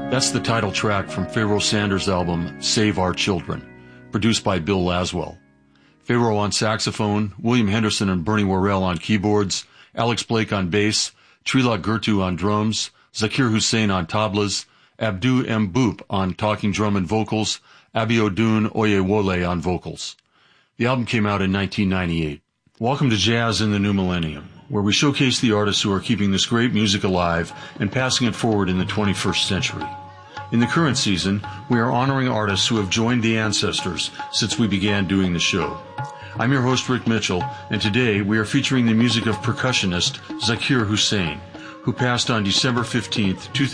That's the title track from Pharoah Sanders' album, Save Our Children, produced by Bill Laswell. Pharoah on saxophone, William Henderson and Bernie Worrell on keyboards, Alex Blake on bass, Trilok Gurtu on drums, Zakir Hussain on tablas, Abdu M. Boop on talking drum and vocals, Abiodun Oyewole on vocals. The album came out in 1998. Welcome to Jazz in the New Millennium, where we showcase the artists who are keeping this great music alive and passing it forward in the 21st century. In the current season, we are honoring artists who have joined the ancestors since we began doing the show. I'm your host, Rick Mitchell, and today we are featuring the music of percussionist Zakir Hussain, who passed on December 15,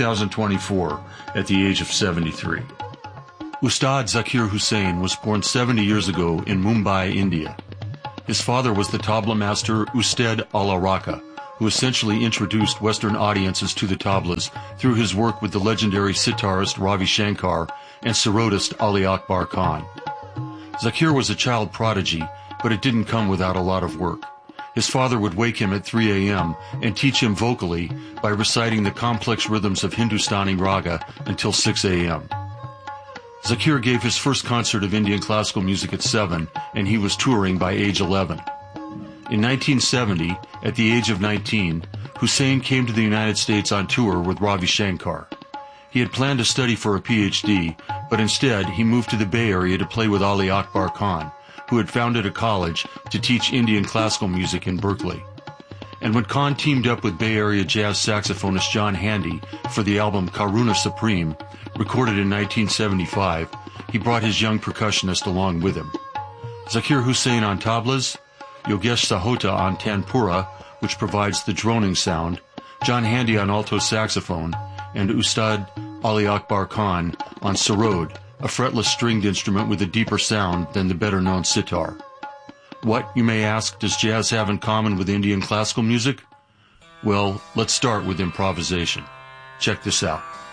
2024, at the age of 73. Ustad Zakir Hussain was born 70 years ago in Mumbai, India. His father was the tabla master Ustad Ala Raka, who essentially introduced Western audiences to the tablas through his work with the legendary sitarist Ravi Shankar and sarodist Ali Akbar Khan. Zakir was a child prodigy, but it didn't come without a lot of work. His father would wake him at 3 a.m. and teach him vocally by reciting the complex rhythms of Hindustani raga until 6 a.m. Zakir gave his first concert of Indian classical music at 7, and he was touring by age 11. In 1970, at the age of 19, Hussain came to the United States on tour with Ravi Shankar. He had planned to study for a PhD, but instead he moved to the Bay Area to play with Ali Akbar Khan, who had founded a college to teach Indian classical music in Berkeley. And when Khan teamed up with Bay Area jazz saxophonist John Handy for the album Karuna Supreme, recorded in 1975, he brought his young percussionist along with him. Zakir Hussain on tablas, Yogesh Sahota on tanpura, which provides the droning sound, John Handy on alto saxophone, and Ustad Ali Akbar Khan on sarod, a fretless stringed instrument with a deeper sound than the better-known sitar. What, you may ask, does jazz have in common with Indian classical music? Well, let's start with improvisation. Check this out.